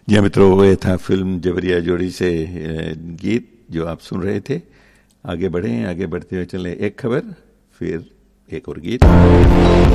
जी हाँ मित्रों, ये था फिल्म जबरिया जोड़ी से गीत जो आप सुन रहे थे। आगे बढ़े, आगे बढ़ते हुए चले एक खबर, फिर एक और गीत।